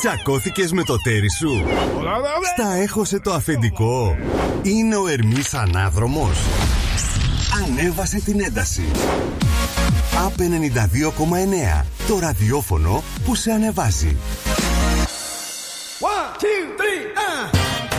Τσακώθηκες με το τέρι σου? Στα έχωσε το αφεντικό? Είναι ο Ερμής ανάδρομος? Ανέβασε την ένταση. ΑΠ 92,9. Το ραδιόφωνο που σε ανεβάζει. 1, 2, 3,